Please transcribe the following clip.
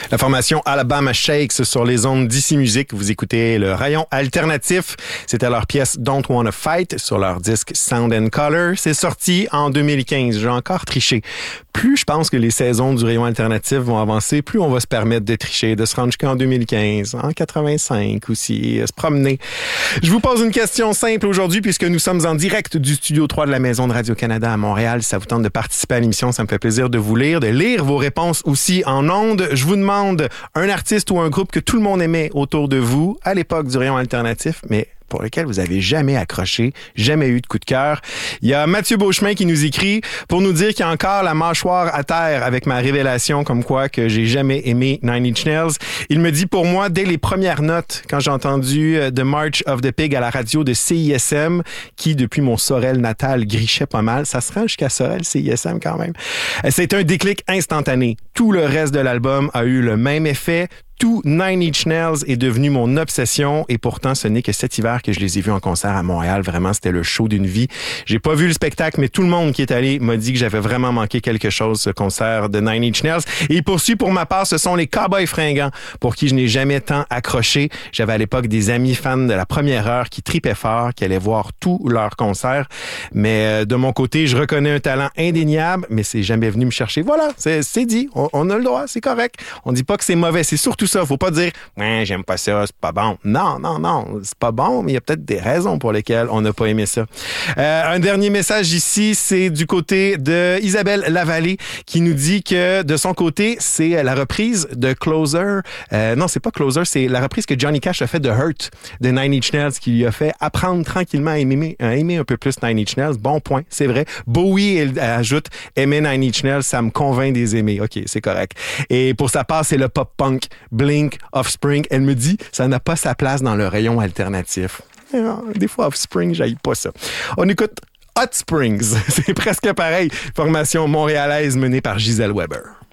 La formation Alabama Shakes sur les ondes d'ici Musique. Vous écoutez le rayon alternatif. C'était leur pièce Don't Wanna Fight sur leur disque Sound and Color. C'est sorti en 2015. J'ai encore triché. Plus je pense que les saisons du rayon alternatif vont avancer, plus on va se permettre de tricher, de se rendre jusqu'en 2015, en 85 aussi, se promener. Je vous pose une question simple aujourd'hui puisque nous sommes en direct du Studio 3 de la Maison de Radio-Canada à Montréal. Si ça vous tente de participer à l'émission, ça me fait plaisir de vous lire, de lire vos réponses aussi en ondes. Je vous demande un artiste ou un groupe que tout le monde aimait autour de vous à l'époque du rayon alternatif, mais pour lequel vous avez jamais accroché, jamais eu de coup de cœur. Il y a Mathieu Beauchemin qui nous écrit pour nous dire qu'il y a encore la mâchoire à terre avec ma révélation comme quoi que j'ai jamais aimé Nine Inch Nails. Il me dit pour moi, dès les premières notes, quand j'ai entendu The March of the Pig à la radio de CISM, qui depuis mon Sorel natal grichait pas mal, ça se rend jusqu'à Sorel, CISM quand même. C'est un déclic instantané. Tout le reste de l'album a eu le même effet. Tout Nine Inch Nails est devenu mon obsession et pourtant ce n'est que cet hiver que je les ai vus en concert à Montréal. Vraiment, c'était le show d'une vie. J'ai pas vu le spectacle, mais tout le monde qui est allé m'a dit que j'avais vraiment manqué quelque chose, ce concert de Nine Inch Nails. Et il poursuit pour ma part, ce sont les Cowboys Fringants pour qui je n'ai jamais tant accroché. J'avais à l'époque des amis fans de la première heure qui tripaient fort, qui allaient voir tous leurs concerts. Mais de mon côté, je reconnais un talent indéniable, mais c'est jamais venu me chercher. Voilà, c'est dit. On a le droit, c'est correct. On dit pas que c'est mauvais, c'est surtout ça. Faut pas dire ouais, j'aime pas ça, c'est pas bon. Non, c'est pas bon, mais il y a peut-être des raisons pour lesquelles on n'a pas aimé ça. Un dernier message ici, c'est du côté de Isabelle Lavallée qui nous dit que de son côté, c'est la reprise de Closer. Non, c'est pas Closer, c'est la reprise que Johnny Cash a fait de Hurt de Nine Inch Nails qui lui a fait apprendre tranquillement à aimer un peu plus Nine Inch Nails. Bon point, c'est vrai. Bowie elle ajoute aimer Nine Inch Nails, ça me convainc des aimer. OK, c'est correct. Et pour sa part, c'est le pop-punk Blink, Offspring. Elle me dit, ça n'a pas sa place dans le rayon alternatif. Des fois, Offspring, j'haïs pas ça. On écoute Hot Springs. C'est presque pareil. Formation montréalaise menée par Gisèle Weber.